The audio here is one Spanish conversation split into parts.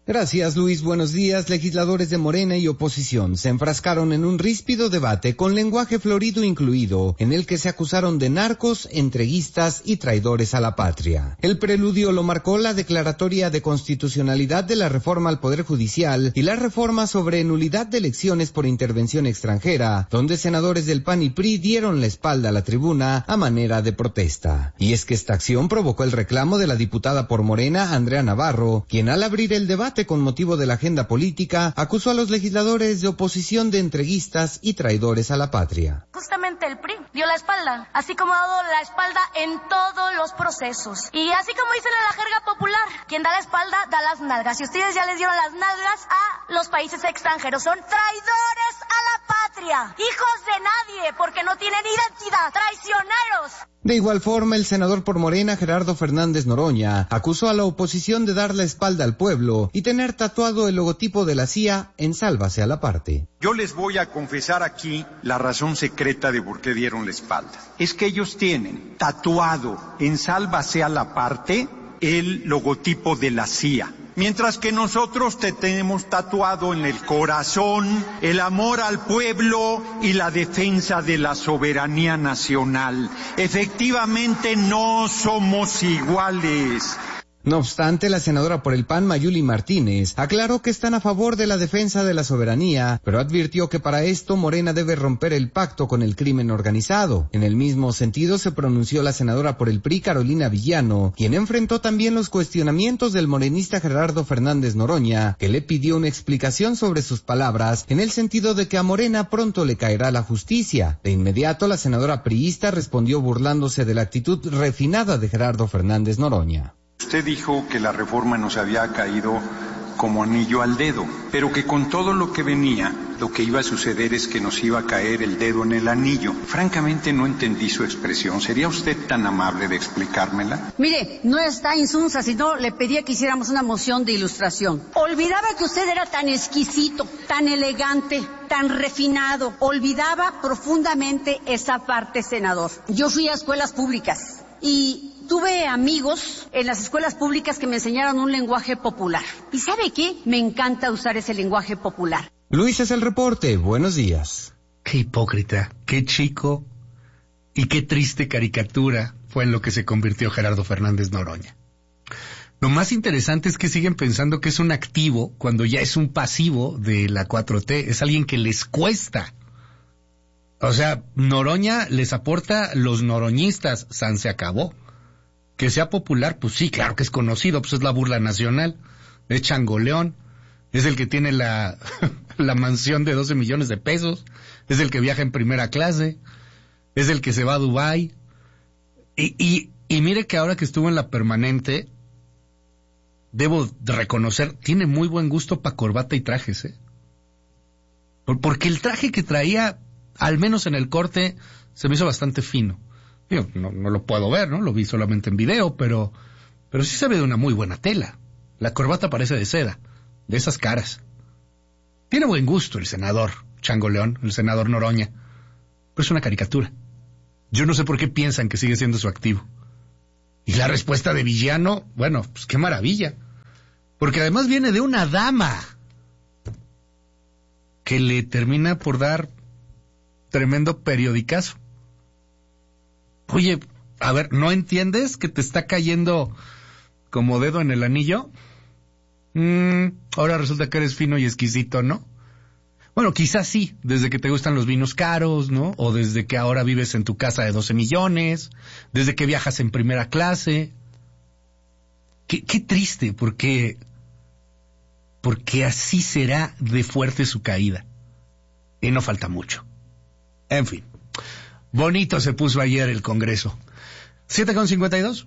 Gracias, Luis. Buenos días. Legisladores de Morena y oposición se enfrascaron en un ríspido debate con lenguaje florido incluido, en el que se acusaron de narcos, entreguistas y traidores a la patria. El preludio lo marcó la declaratoria de constitucionalidad de la reforma al Poder Judicial y la reforma sobre nulidad de elecciones por intervención extranjera, donde senadores del PAN y PRI dieron la espalda a la tribuna a manera de protesta. Y es que esta acción provocó el reclamo de la diputada por Morena, Andrea Navarro, quien al abrir el debate con motivo de la agenda política, acusó a los legisladores de oposición de entreguistas y traidores a la patria. Justamente el PRI dio la espalda, así como ha dado la espalda en todos los procesos. Y así como dicen en la jerga popular, quien da la espalda da las nalgas. Y ustedes ya les dieron las nalgas a los países extranjeros. Son traidores a la patria, hijos de nadie, porque no tienen identidad, traicioneros. De igual forma, el senador por Morena, Gerardo Fernández Noroña, acusó a la oposición de dar la espalda al pueblo y tener tatuado el logotipo de la CIA en Sálvase a la Parte. Yo les voy a confesar aquí la razón secreta de por qué dieron la espalda. Es que ellos tienen tatuado en Sálvase a la Parte el logotipo de la CIA. Mientras que nosotros te tenemos tatuado en el corazón el amor al pueblo y la defensa de la soberanía nacional. Efectivamente no somos iguales. No obstante, la senadora por el PAN, Mayuli Martínez, aclaró que están a favor de la defensa de la soberanía, pero advirtió que para esto Morena debe romper el pacto con el crimen organizado. En el mismo sentido se pronunció la senadora por el PRI, Carolina Villano, quien enfrentó también los cuestionamientos del morenista Gerardo Fernández Noroña, que le pidió una explicación sobre sus palabras, en el sentido de que a Morena pronto le caerá la justicia. De inmediato, la senadora priista respondió burlándose de la actitud refinada de Gerardo Fernández Noroña. Usted dijo que la reforma nos había caído como anillo al dedo, pero que con todo lo que venía, lo que iba a suceder es que nos iba a caer el dedo en el anillo. Francamente no entendí su expresión. ¿Sería usted tan amable de explicármela? Mire, no está insunsa, sino le pedía que hiciéramos una moción de ilustración. Olvidaba que usted era tan exquisito, tan elegante, tan refinado. Olvidaba profundamente esa parte, senador. Yo fui a escuelas públicas y tuve amigos en las escuelas públicas que me enseñaron un lenguaje popular. ¿Y sabe qué? Me encanta usar ese lenguaje popular. Luis, es el reporte. Buenos días. Qué hipócrita, qué chico y qué triste caricatura fue en lo que se convirtió Gerardo Fernández Noroña. Lo más interesante es que siguen pensando que es un activo cuando ya es un pasivo de la 4T. Es alguien que les cuesta. O sea, Noroña les aporta los noroñistas. San se acabó. Que sea popular, pues sí, claro que es conocido, pues es la burla nacional, es changoleón, es el que tiene la mansión de 12 millones de pesos, es el que viaja en primera clase, es el que se va a Dubái, y mire que ahora que estuvo en la permanente, debo reconocer, tiene muy buen gusto para corbata y trajes, porque el traje que traía, al menos en el corte, se me hizo bastante fino. No lo puedo ver, ¿no? Lo vi solamente en video, pero sí se ve de una muy buena tela. La corbata parece de seda, de esas caras. Tiene buen gusto el senador Changoleón, el senador Noroña, pero es una caricatura. Yo no sé por qué piensan que sigue siendo su activo. Y la respuesta de Villano, bueno, pues qué maravilla. Porque además viene de una dama que le termina por dar tremendo periodicazo. Oye, a ver, ¿no entiendes que te está cayendo como dedo en el anillo? Ahora resulta que eres fino y exquisito, ¿no? Bueno, quizás sí, desde que te gustan los vinos caros, ¿no? O desde que ahora vives en tu casa de 12 millones, desde que viajas en primera clase. Qué triste, porque así será de fuerte su caída. Y no falta mucho. En fin. Bonito se puso ayer el Congreso. 7:52.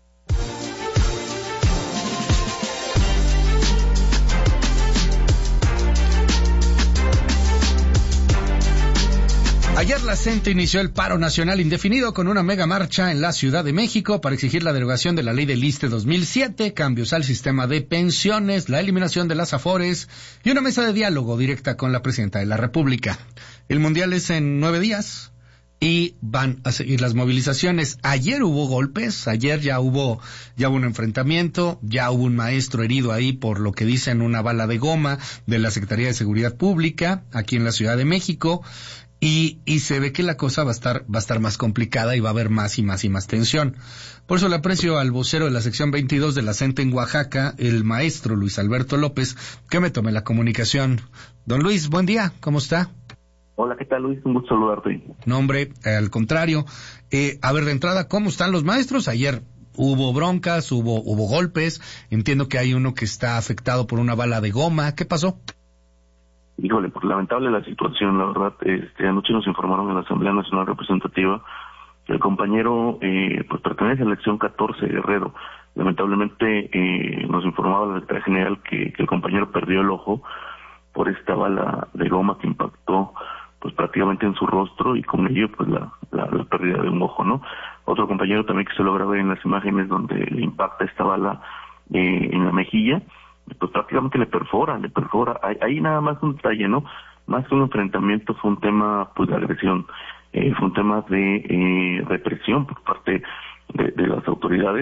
Ayer la CENTE inició el paro nacional indefinido con una mega marcha en la Ciudad de México para exigir la derogación de la ley del ISSSTE 2007, cambios al sistema de pensiones, la eliminación de las afores y una mesa de diálogo directa con la presidenta de la República. El Mundial es en 9 días y van a seguir las movilizaciones. Ayer hubo golpes, ayer ya hubo un enfrentamiento, ya hubo un maestro herido ahí por lo que dicen una bala de goma de la Secretaría de Seguridad Pública aquí en la Ciudad de México, y se ve que la cosa va a estar más complicada y va a haber más y más tensión. Por eso le aprecio al vocero de la sección 22 de la CENTE en Oaxaca, el maestro Luis Alberto López, que me tome la comunicación. Don Luis, buen día, ¿cómo está? Hola, ¿qué tal, Luis? Un gusto saludarte. No, hombre, al contrario. A ver, de entrada, ¿cómo están los maestros? Ayer hubo broncas, hubo golpes. Entiendo que hay uno que está afectado por una bala de goma. ¿Qué pasó? Híjole, pues lamentable la situación, la verdad. Anoche nos informaron en la Asamblea Nacional Representativa que el compañero pues pertenece a la sección 14, Guerrero. Lamentablemente nos informaba la Secretaría General que el compañero perdió el ojo por esta bala de goma que impactó pues prácticamente en su rostro, y con ello pues la pérdida de un ojo, ¿no? Otro compañero también que se logra ver en las imágenes donde le impacta esta bala en la mejilla, pues prácticamente le perfora. Ahí nada más un detalle, ¿no? Más que un enfrentamiento, fue un tema pues de agresión, fue un tema de represión por parte de las autoridades.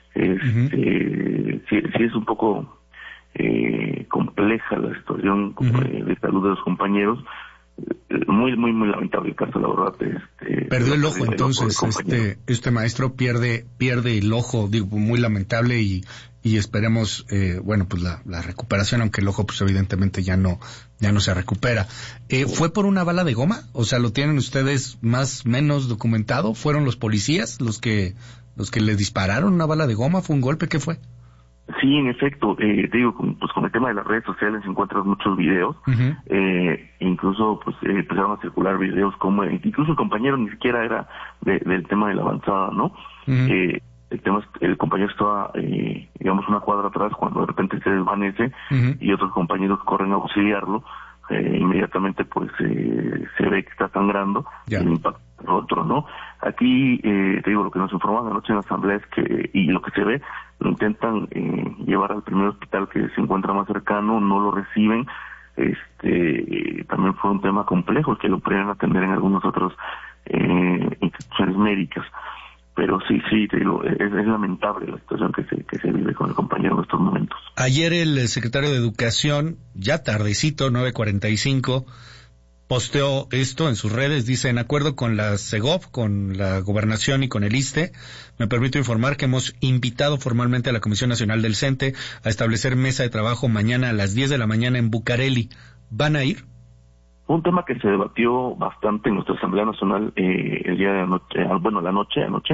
Sí es un poco compleja la situación de salud de los compañeros. Muy lamentable el caso, la verdad. Perdió el ojo, entonces este maestro pierde el ojo, digo, muy lamentable, y esperemos pues la recuperación, aunque el ojo pues evidentemente ya no se recupera. ¿Fue por una bala de goma? O sea, ¿lo tienen ustedes más o menos documentado? ¿Fueron los policías los que le dispararon una bala de goma? ¿Fue un golpe? ¿Qué fue? Sí, en efecto, digo, pues con el tema de las redes sociales encuentras muchos videos, incluso pues empezaron a circular videos como, incluso el compañero ni siquiera era del tema de la avanzada, ¿no? El compañero estaba, digamos, una cuadra atrás cuando de repente se desvanece, y otros compañeros corren a auxiliarlo. Inmediatamente pues se ve que está sangrando, el impacto del otro, ¿no? Aquí te digo, lo que nos informaron anoche en la asamblea es que, y lo que se ve, lo intentan llevar al primer hospital que se encuentra más cercano, no lo reciben. También fue un tema complejo el que lo pudieran atender en algunas otras instituciones médicas. Pero sí, te digo, es lamentable la situación que se vive con el compañero en estos momentos. Ayer el secretario de Educación, ya tardecito, 9:45, posteó esto en sus redes. Dice: en acuerdo con la Segov, con la Gobernación y con el ISSSTE, me permito informar que hemos invitado formalmente a la Comisión Nacional del CENTE a establecer mesa de trabajo mañana a las 10 de la mañana en Bucareli. ¿Van a ir? Un tema que se debatió bastante en nuestra Asamblea Nacional el día de anoche, anoche.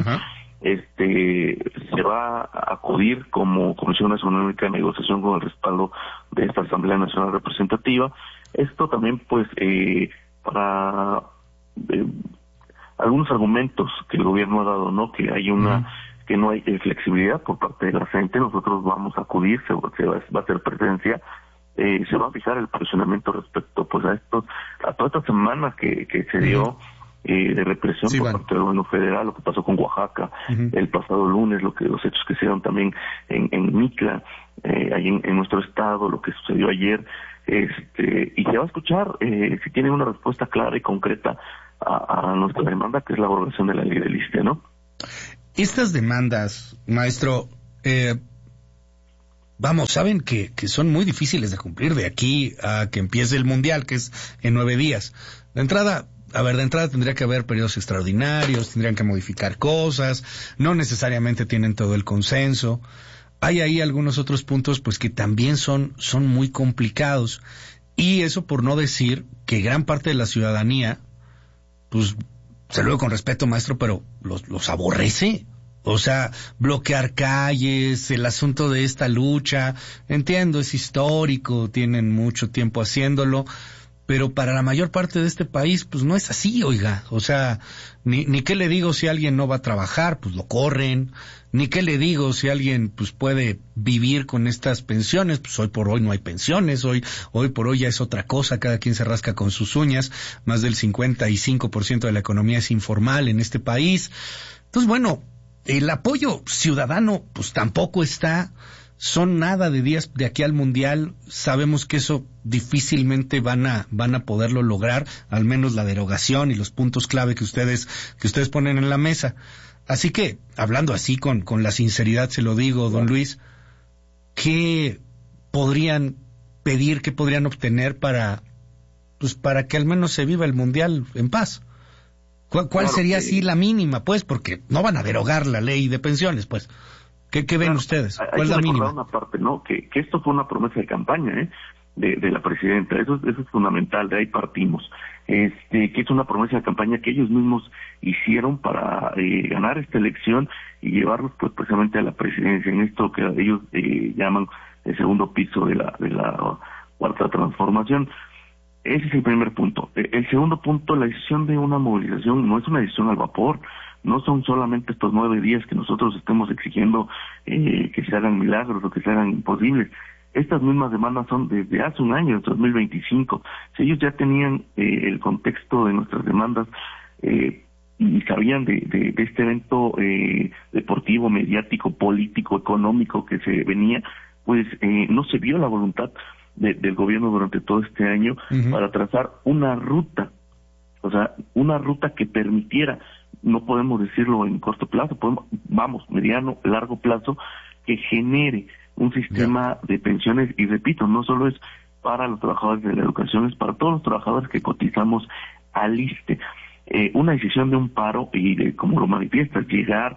Se va a acudir como Comisión Nacional Única de Negociación con el respaldo de esta Asamblea Nacional Representativa. Esto también, pues, para algunos argumentos que el gobierno ha dado, ¿no? Que hay que no hay flexibilidad por parte de la gente. Nosotros vamos a acudir, va a hacer presencia. Se va a fijar el posicionamiento respecto pues a todas estas semanas que se dio de represión por parte del gobierno federal, lo que pasó con Oaxaca el pasado lunes, los hechos que se dieron también en Micla, ahí en nuestro estado, lo que sucedió ayer, y se va a escuchar si tiene una respuesta clara y concreta a nuestra demanda, que es la abrogación de la ley del ISSSTE, ¿no? Estas demandas, maestro, saben que son muy difíciles de cumplir de aquí a que empiece el Mundial, que es en 9 días. De entrada tendría que haber periodos extraordinarios, tendrían que modificar cosas, no necesariamente tienen todo el consenso. Hay ahí algunos otros puntos pues que también son muy complicados. Y eso por no decir que gran parte de la ciudadanía, pues, se lo digo con respeto, maestro, pero los aborrece. O sea, bloquear calles, el asunto de esta lucha, entiendo, es histórico, tienen mucho tiempo haciéndolo, pero para la mayor parte de este país, pues no es así, oiga. O sea, ni qué le digo si alguien no va a trabajar, pues lo corren, ni qué le digo si alguien pues puede vivir con estas pensiones, pues hoy por hoy no hay pensiones, hoy por hoy ya es otra cosa, cada quien se rasca con sus uñas, más del 55% de la economía es informal en este país. Entonces, bueno, el apoyo ciudadano pues tampoco está. Son nada de días de aquí al Mundial. Sabemos que eso difícilmente van a poderlo lograr, al menos la derogación y los puntos clave que ustedes ponen en la mesa. Así que, hablando así con la sinceridad, se lo digo, don Luis, ¿qué podrían pedir, qué podrían obtener para que al menos se viva el Mundial en paz? ¿Cuál sería así la mínima, pues? Porque no van a derogar la ley de pensiones, pues. ¿Qué ven ustedes? ¿Cuál es la mínima? Una parte, ¿no? Que esto fue una promesa de campaña, de la presidenta. Eso es fundamental, de ahí partimos. Que es una promesa de campaña que ellos mismos hicieron para ganar esta elección y llevarlos, pues, precisamente a la presidencia, en esto que ellos llaman el segundo piso de la cuarta transformación. Ese es el primer punto. El segundo punto, la decisión de una movilización no es una decisión al vapor. No son solamente estos 9 días que nosotros estemos exigiendo que se hagan milagros o que se hagan imposibles. Estas mismas demandas son desde hace un año, en 2025. Si ellos ya tenían el contexto de nuestras demandas y sabían de este evento deportivo, mediático, político, económico que se venía, pues no se vio la voluntad del gobierno durante todo este año para trazar una ruta, o sea, una ruta que permitiera, no podemos decirlo en corto plazo, mediano, largo plazo, que genere un sistema de pensiones, y repito, no solo es para los trabajadores de la educación, es para todos los trabajadores que cotizamos al ISSSTE. Una decisión de un paro, y como lo manifiestas, llegar,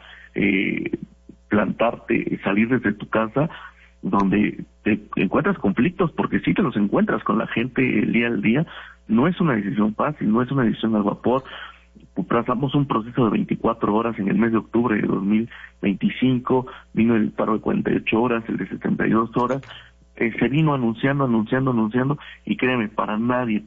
plantarte, salir desde tu casa, donde te encuentras conflictos, porque sí te los encuentras con la gente el día al día, no es una decisión fácil, no es una decisión al vapor. Trazamos un proceso de 24 horas en el mes de octubre de 2025, vino el paro de 48 horas, el de 72 horas, se vino anunciando, y créeme, para nadie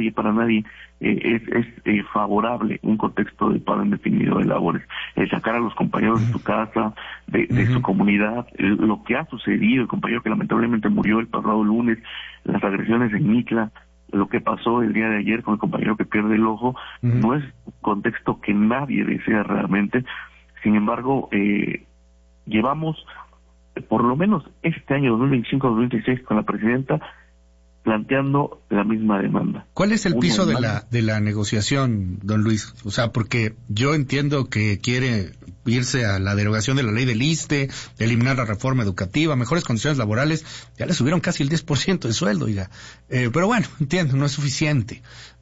es favorable un contexto de paro indefinido de labores. Sacar a los compañeros de su casa, de su comunidad, lo que ha sucedido, el compañero que lamentablemente murió el pasado lunes, las agresiones en Mitla, lo que pasó el día de ayer con el compañero que pierde el ojo, no es un contexto que nadie desea realmente. Sin embargo, llevamos por lo menos este año 2025-2026 con la presidenta planteando la misma demanda. ¿Cuál es el piso de la negociación, don Luis? O sea, porque yo entiendo que quiere irse a la derogación de la ley del ISSSTE, eliminar la reforma educativa, mejores condiciones laborales, ya le subieron casi el 10% de sueldo, oiga. Pero bueno, entiendo, no es suficiente.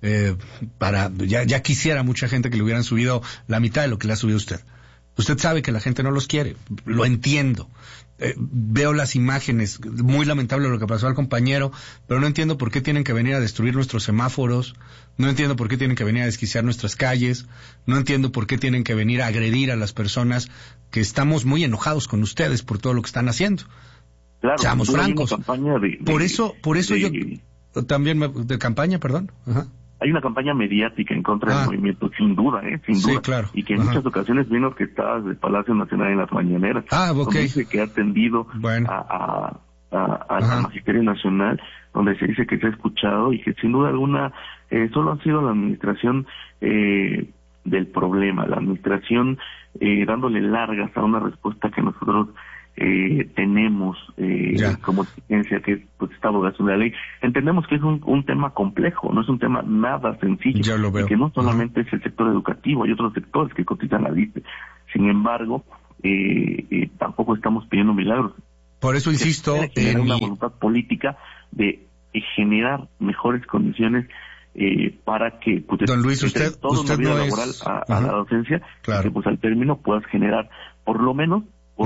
Ya quisiera mucha gente que le hubieran subido la mitad de lo que le ha subido usted. Usted sabe que la gente no los quiere, lo entiendo. Veo las imágenes, muy lamentable lo que pasó al compañero, pero no entiendo por qué tienen que venir a destruir nuestros semáforos, no entiendo por qué tienen que venir a desquiciar nuestras calles, no entiendo por qué tienen que venir a agredir a las personas que estamos muy enojados con ustedes por todo lo que están haciendo. Claro, seamos francos. Por eso yo también de campaña, perdón. Ajá. Hay una campaña mediática en contra del movimiento, sin duda, sin duda. Sí, claro. Y que en muchas ocasiones vino orquestadas del Palacio Nacional en las mañaneras. Okay. Dice que ha atendido a la Magisterio Nacional, donde se dice que se ha escuchado y que sin duda alguna solo ha sido la administración del problema, la administración dándole largas a una respuesta que nosotros tenemos como exigencia, que pues esta abrogación de la ley. Entendemos que es un tema complejo, no es un tema nada sencillo. Ya lo veo. Y que no solamente es el sector educativo, hay otros sectores que cotizan al ISSSTE. Sin embargo, tampoco estamos pidiendo milagros. Por eso insisto en una voluntad política de generar mejores condiciones para que don Luis, usted no laboral es a la docencia, claro, que pues al término puedas generar por lo menos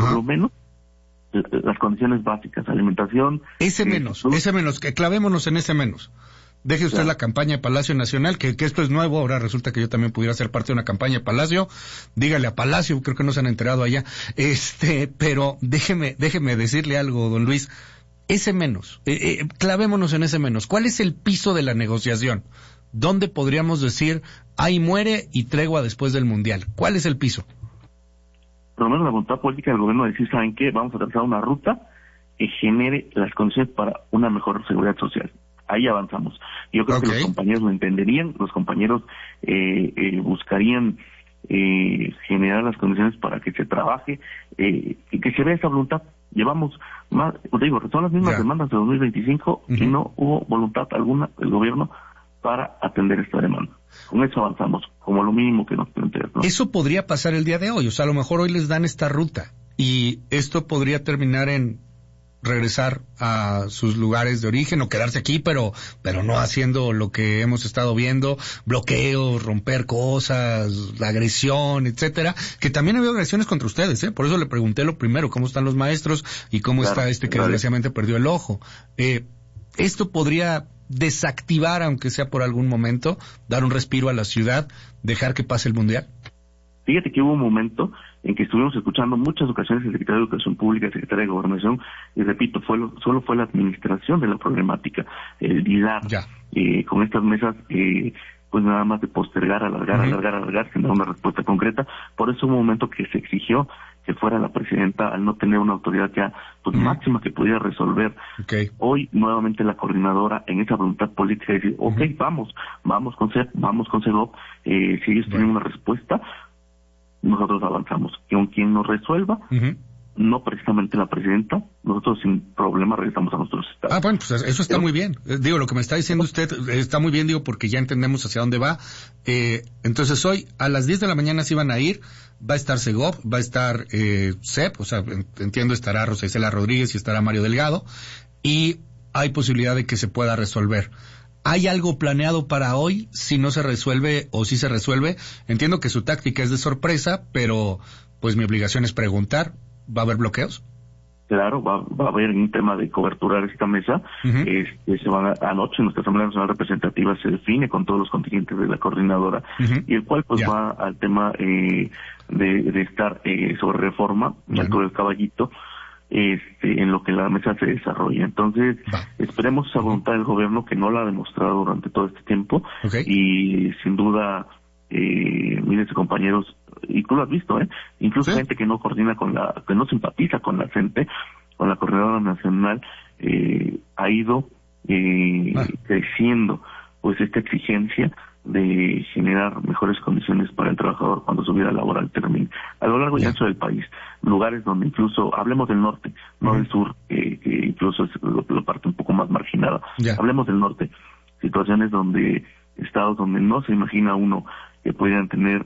las condiciones básicas, alimentación. Ese menos, que clavémonos en ese menos. Deje usted la campaña de Palacio Nacional, que esto es nuevo, ahora resulta que yo también pudiera ser parte de una campaña de Palacio. Dígale a Palacio, creo que no se han enterado allá. Pero déjeme decirle algo, don Luis. Ese menos, clavémonos en ese menos. ¿Cuál es el piso de la negociación? ¿Dónde podríamos decir, ahí muere y tregua después del Mundial? ¿Cuál es el piso? Por lo menos la voluntad política del gobierno de decir, ¿saben qué? Vamos a trazar una ruta que genere las condiciones para una mejor seguridad social. Ahí avanzamos. Yo creo que los compañeros lo entenderían, los compañeros buscarían generar las condiciones para que se trabaje y que se vea esa voluntad Llevamos más, digo, son las mismas demandas de 2025 y no hubo voluntad alguna del gobierno para atender esta demanda. Con eso avanzamos, como lo mínimo que nos plantean, ¿no? Eso podría pasar el día de hoy, o sea, a lo mejor hoy les dan esta ruta y esto podría terminar en regresar a sus lugares de origen o quedarse aquí, pero no haciendo lo que hemos estado viendo, bloqueos, romper cosas, la agresión, etcétera, que también ha habido agresiones contra ustedes, por eso le pregunté lo primero, cómo están los maestros y cómo está que desgraciadamente perdió el ojo. Esto podría desactivar, aunque sea por algún momento, dar un respiro a la ciudad, dejar que pase el Mundial. Fíjate que hubo un momento en que estuvimos escuchando muchas ocasiones el secretario de Educación Pública, el secretario de Gobernación, y repito, solo fue la administración de la problemática, el lidiar con estas mesas, pues nada más de postergar, alargar, sin dar una respuesta concreta. Por eso hubo un momento que se exigió que fuera la presidenta, al no tener una autoridad ya pues máxima que pudiera resolver. Hoy nuevamente la coordinadora en esa voluntad política de decir, vamos con CEP, vamos con CEGOP, si ellos tienen una respuesta, nosotros avanzamos. Con quien nos resuelva, no precisamente la presidenta, nosotros sin problema regresamos a nuestros estados. Bueno, pues eso está muy bien. Digo, lo que me está diciendo usted está muy bien, digo, porque ya entendemos hacia dónde va. Entonces hoy a las 10 de la mañana se iban a ir, va a estar CEGOP, va a estar CEP, o sea, entiendo estará Rosa Isela Rodríguez y estará Mario Delgado, y hay posibilidad de que se pueda resolver. ¿Hay algo planeado para hoy? Si no se resuelve o si se resuelve, entiendo que su táctica es de sorpresa, pero pues mi obligación es preguntar. ¿Va a haber bloqueos? Claro, va a haber un tema de cobertura de esta mesa. Se van anoche nuestra Asamblea Nacional Representativa se define con todos los contingentes de la coordinadora, y el cual pues va al tema de estar sobre reforma, la altura del caballito, en lo que la mesa se desarrolla. Entonces, esperemos esa voluntad del gobierno, que no la ha demostrado durante todo este tiempo, y sin duda, mírense, compañeros, y tú lo has visto, incluso gente que no coordina que no simpatiza con la gente, con la coordinadora nacional, ha ido creciendo pues esta exigencia de generar mejores condiciones para el trabajador cuando su vida laboral termine. A lo largo y ancho del país, lugares donde incluso, hablemos del norte, no del sur, que incluso es la parte un poco más marginada, hablemos del norte, situaciones estados donde no se imagina uno que pudieran tener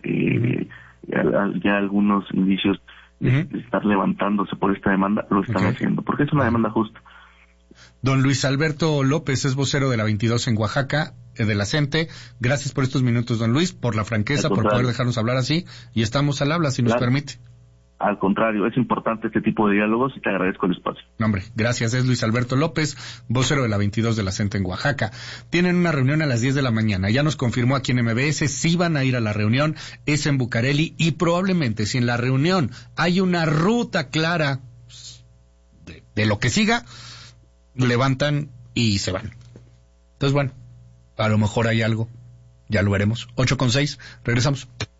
ya algunos indicios de estar levantándose por esta demanda, lo están haciendo, porque es una demanda justa. Don Luis Alberto López es vocero de la 22 en Oaxaca, de la CENTE. Gracias por estos minutos, don Luis, por la franqueza, por poder dejarnos hablar así, y estamos al habla, si nos permite. Al contrario, es importante este tipo de diálogos y te agradezco el espacio. No, hombre, gracias. Es Luis Alberto López, vocero de la 22 de la CENTE en Oaxaca. Tienen una reunión a las 10 de la mañana. Ya nos confirmó aquí en MBS, sí van a ir a la reunión, es en Bucareli, y probablemente si en la reunión hay una ruta clara de lo que siga, levantan y se van. Entonces, bueno, a lo mejor hay algo. Ya lo veremos. 8:06, regresamos.